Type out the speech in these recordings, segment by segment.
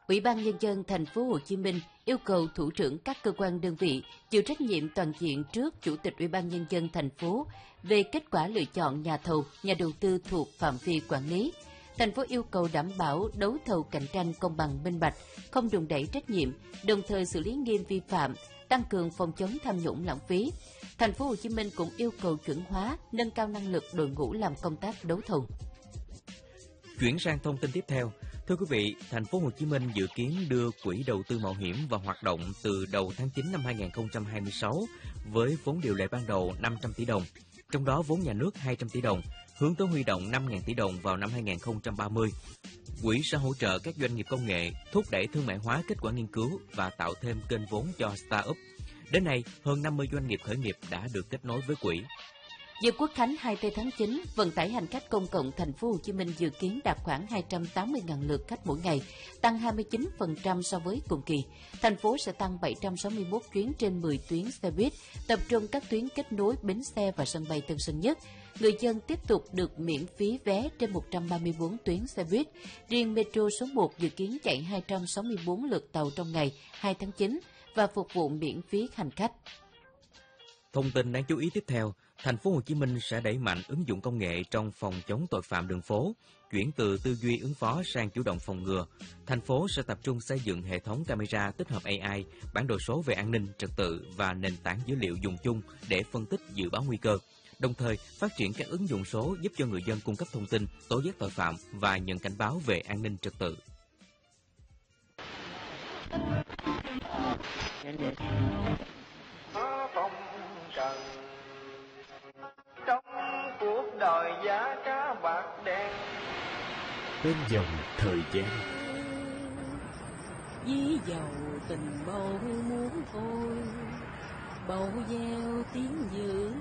Ủy ban Nhân dân thành phố Hồ Chí Minh yêu cầu thủ trưởng các cơ quan đơn vị chịu trách nhiệm toàn diện trước Chủ tịch Ủy ban Nhân dân thành phố về kết quả lựa chọn nhà thầu, nhà đầu tư thuộc phạm vi quản lý. Thành phố yêu cầu đảm bảo đấu thầu cạnh tranh công bằng minh bạch, không đùn đẩy trách nhiệm, đồng thời xử lý nghiêm vi phạm, tăng cường phòng chống tham nhũng lãng phí. Thành phố Hồ Chí Minh cũng yêu cầu chuẩn hóa, nâng cao năng lực đội ngũ làm công tác đấu thầu. Chuyển sang thông tin tiếp theo, thưa quý vị, thành phố Hồ Chí Minh dự kiến đưa quỹ đầu tư mạo hiểm vào hoạt động từ đầu tháng 9 năm 2026 với vốn điều lệ ban đầu 500 tỷ đồng, trong đó vốn nhà nước 200 tỷ đồng, hướng tới huy động 5.000 tỷ đồng vào năm 2030. Quỹ sẽ hỗ trợ các doanh nghiệp công nghệ, thúc đẩy thương mại hóa kết quả nghiên cứu và tạo thêm kênh vốn cho start-up. Đến nay, hơn 50 doanh nghiệp khởi nghiệp đã được kết nối với quỹ. Dịp Quốc khánh 24 tháng 9, vận tải hành khách công cộng thành phố Hồ Chí Minh dự kiến đạt khoảng 280.000 lượt khách mỗi ngày, tăng 29% so với cùng kỳ. Thành phố sẽ tăng 761 chuyến trên 10 tuyến xe buýt, tập trung các tuyến kết nối bến xe và sân bay Tân Sơn Nhất. Người dân tiếp tục được miễn phí vé trên 134 tuyến xe buýt. Riêng Metro số 1 dự kiến chạy 264 lượt tàu trong ngày 2 tháng 9 và phục vụ miễn phí hành khách. Thông tin đáng chú ý tiếp theo, thành phố Hồ Chí Minh sẽ đẩy mạnh ứng dụng công nghệ trong phòng chống tội phạm đường phố, chuyển từ tư duy ứng phó sang chủ động phòng ngừa. Thành phố sẽ tập trung xây dựng hệ thống camera tích hợp AI, bản đồ số về an ninh, trật tự và nền tảng dữ liệu dùng chung để phân tích dự báo nguy cơ. Đồng thời, phát triển các ứng dụng số giúp cho người dân cung cấp thông tin, tố giác tội phạm và nhận cảnh báo về an ninh trật tự. Trần trong cuộc đời giá cá bạc đen bên dòng thời gian ví dầu tình bầu muốn thôi bầu gieo tiếng dự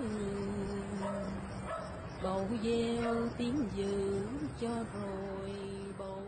bầu gieo tiếng dự cho rồi bầu.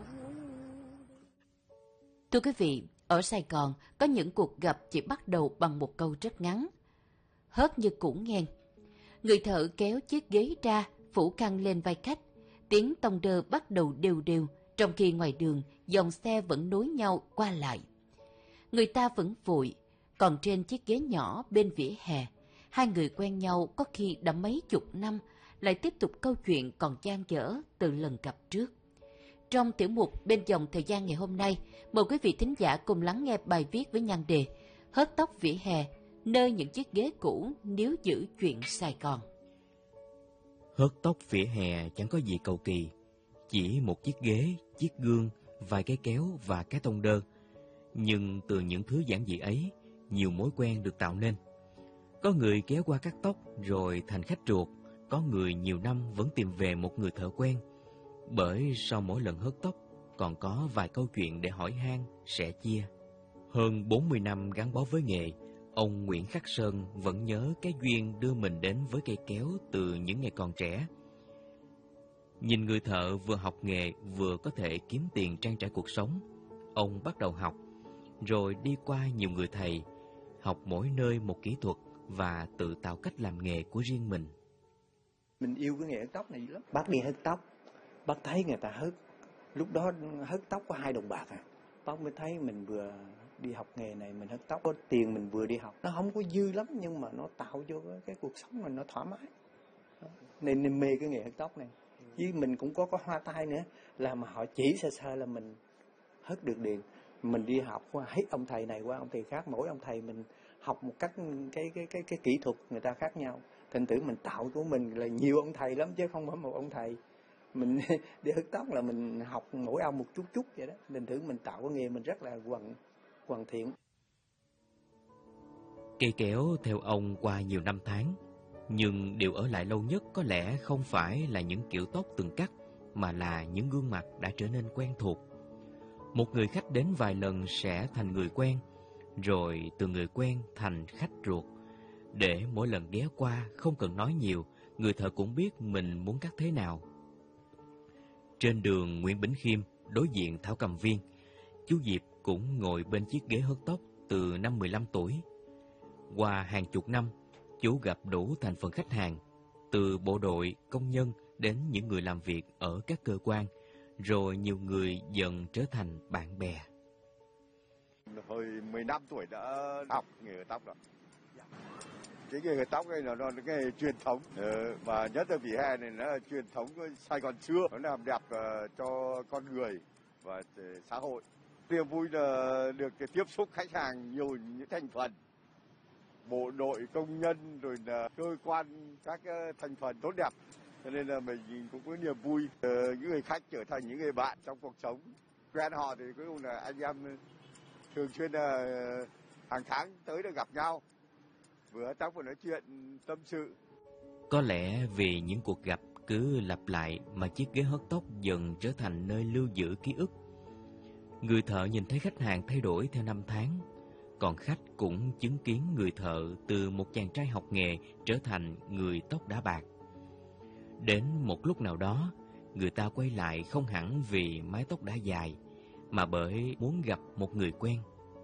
Thưa quý vị, ở Sài Gòn có những cuộc gặp chỉ bắt đầu bằng một câu rất ngắn: hớt như củ nghen. Người thợ kéo chiếc ghế ra, phủ khăn lên vai khách. Tiếng tông đơ bắt đầu đều đều, trong khi ngoài đường dòng xe vẫn nối nhau qua lại. Người ta vẫn vội, còn trên chiếc ghế nhỏ bên vỉa hè, hai người quen nhau có khi đã mấy chục năm, lại tiếp tục câu chuyện còn dang dở từ lần gặp trước. Trong tiểu mục Bên dòng thời gian ngày hôm nay, mời quý vị thính giả cùng lắng nghe bài viết với nhan đề Hớt tóc vỉa hè, nơi những chiếc ghế cũ níu giữ chuyện Sài Gòn. Hớt tóc vỉa hè chẳng có gì cầu kỳ, chỉ một chiếc ghế, chiếc gương, vài cái kéo và cái tông đơ. Nhưng từ những thứ giản dị ấy, nhiều mối quen được tạo nên. Có người kéo qua cắt tóc rồi thành khách ruột, có người nhiều năm vẫn tìm về một người thợ quen. Bởi sau mỗi lần hớt tóc, còn có vài câu chuyện để hỏi han, sẻ chia. Hơn 40 năm gắn bó với nghề, ông Nguyễn Khắc Sơn vẫn nhớ cái duyên đưa mình đến với cây kéo từ những ngày còn trẻ. Nhìn người thợ vừa học nghề vừa có thể kiếm tiền trang trải cuộc sống, ông bắt đầu học, rồi đi qua nhiều người thầy, học mỗi nơi một kỹ thuật và tự tạo cách làm nghề của riêng mình. Mình yêu cái nghề hớt tóc này lắm. Bác đi hớt tóc, bác thấy người ta hớt, lúc đó hớt tóc có 2 đồng bạc à. Bác mới thấy mình vừa đi học nghề này, mình hớt tóc có tiền, mình vừa đi học. Nó không có dư lắm nhưng mà nó tạo cho cái cuộc sống mình nó thoải mái. Nên mê cái nghề hớt tóc này. Với mình cũng có hoa tai nữa, là mà họ chỉ sơ sơ là mình hớt được liền. Mình đi học qua hết ông thầy này qua ông thầy khác, mỗi ông thầy mình học một cách cái kỹ thuật người ta khác nhau. Thành thử mình tạo của mình là nhiều ông thầy lắm chứ không phải một ông thầy. Mình đi hớt tóc là mình học mỗi ông một chút vậy đó. Thành thử mình tạo cái nghề mình rất là hoàn thiện. Cây kéo theo ông qua nhiều năm tháng, nhưng điều ở lại lâu nhất có lẽ không phải là những kiểu tóc từng cắt, mà là những gương mặt đã trở nên quen thuộc. Một người khách đến vài lần sẽ thành người quen, rồi từ người quen thành khách ruột. Để mỗi lần ghé qua không cần nói nhiều, người thợ cũng biết mình muốn cắt thế nào. Trên đường Nguyễn Bỉnh Khiêm, đối diện Thảo Cầm Viên, chú Diệp cũng ngồi bên chiếc ghế hớt tóc từ năm 15 tuổi. Qua hàng chục năm, chú gặp đủ thành phần khách hàng, từ bộ đội, công nhân đến những người làm việc ở các cơ quan, rồi nhiều người dần trở thành bạn bè. Hồi 15 tuổi đã học nghề tóc rồi. Cái nghề tóc này nó cái nghề truyền thống, và nhất là vỉa hè này nó là truyền thống của Sài Gòn xưa, nó làm đẹp cho con người và xã hội. Niềm vui là được tiếp xúc khách hàng nhiều những thành phần, bộ đội, công nhân, rồi là cơ quan, các thành phần tốt đẹp. Cho nên là mình cũng có niềm vui, những người khách trở thành những người bạn trong cuộc sống. Quen họ thì cuối cùng là anh em thường xuyên là hàng tháng tới được gặp nhau, vừa tóc vừa nói chuyện tâm sự. Có lẽ vì những cuộc gặp cứ lặp lại mà chiếc ghế hớt tóc dần trở thành nơi lưu giữ ký ức. Người thợ nhìn thấy khách hàng thay đổi theo năm tháng, còn khách cũng chứng kiến người thợ từ một chàng trai học nghề trở thành người tóc đã bạc. Đến một lúc nào đó, người ta quay lại không hẳn vì mái tóc đã dài, mà bởi muốn gặp một người quen.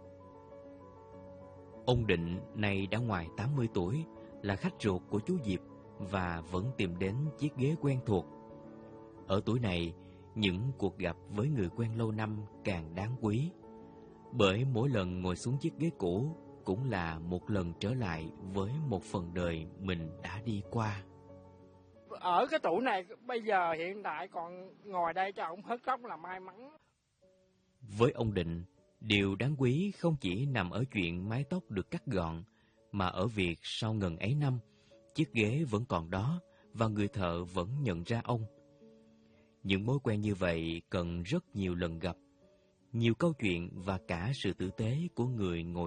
Ông Định nay đã ngoài 80 tuổi, là khách ruột của chú Diệp và vẫn tìm đến chiếc ghế quen thuộc. Ở tuổi này, những cuộc gặp với người quen lâu năm càng đáng quý, bởi mỗi lần ngồi xuống chiếc ghế cũ cũng là một lần trở lại với một phần đời mình đã đi qua. Ở cái tuổi này bây giờ hiện tại còn ngồi đây cho ông hớt tóc là may mắn. Với ông Định, điều đáng quý không chỉ nằm ở chuyện mái tóc được cắt gọn, mà ở việc sau ngần ấy năm, chiếc ghế vẫn còn đó và người thợ vẫn nhận ra ông. Những mối quen như vậy cần rất nhiều lần gặp, nhiều câu chuyện và cả sự tử tế của người ngồi